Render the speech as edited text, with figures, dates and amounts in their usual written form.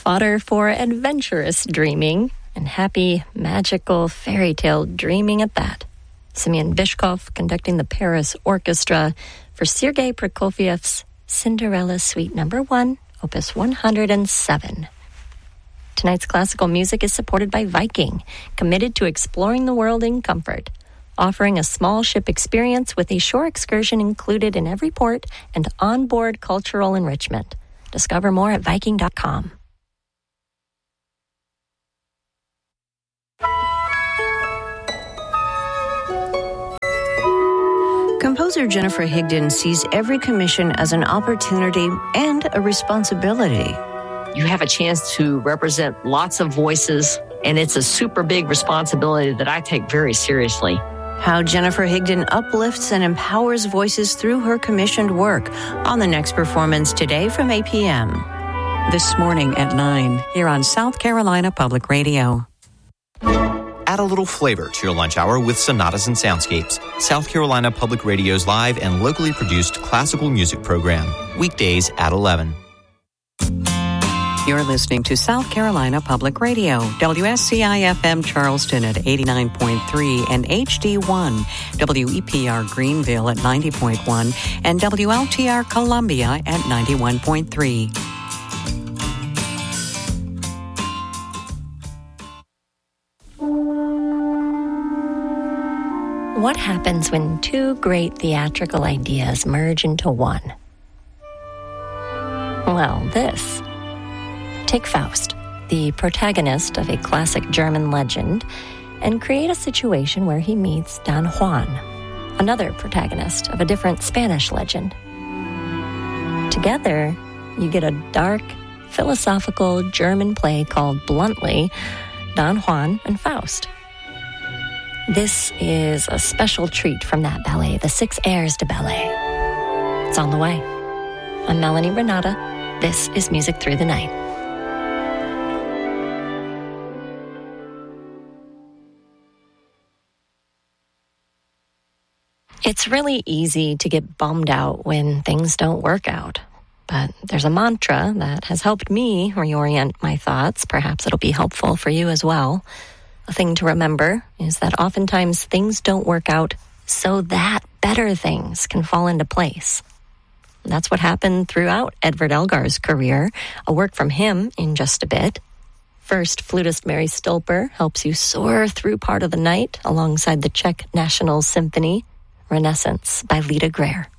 fodder for adventurous dreaming, and happy, magical, fairy tale dreaming at that. Semyon Bishkov conducting the Paris Orchestra for Sergei Prokofiev's Cinderella Suite No. 1, Opus 107. Tonight's classical music is supported by Viking, committed to exploring the world in comfort, offering a small ship experience with a shore excursion included in every port and onboard cultural enrichment. Discover more at Viking.com. Composer Jennifer Higdon sees every commission as an opportunity and a responsibility. You have a chance to represent lots of voices, and it's a super big responsibility that I take very seriously. How Jennifer Higdon uplifts and empowers voices through her commissioned work on the next performance today from 8 p.m. This morning at 9 here on South Carolina Public Radio. Add a little flavor to your lunch hour with Sonatas and Soundscapes, South Carolina Public Radio's live and locally produced classical music program. Weekdays at 11. You're listening to South Carolina Public Radio, WSCI-FM Charleston at 89.3 and HD1, WEPR Greenville at 90.1, and WLTR Columbia at 91.3. What happens when two great theatrical ideas merge into one? Well, this. Take Faust, the protagonist of a classic German legend, and create a situation where he meets Don Juan, another protagonist of a different Spanish legend. Together, you get a dark, philosophical German play called bluntly, Don Juan and Faust. This is a special treat from that ballet, the Six Airs de Ballet. It's on the way. I'm Melanie Renata. This is Music Through the Night. It's really easy to get bummed out when things don't work out. But there's a mantra that has helped me reorient my thoughts. Perhaps it'll be helpful for you as well. A thing to remember is that oftentimes things don't work out so that better things can fall into place. And that's what happened throughout Edvard Elgar's career. A work from him in just a bit. First, flutist Mary Stolper helps you soar through part of the night alongside the Czech National Symphony, Renaissance by Lita Greer.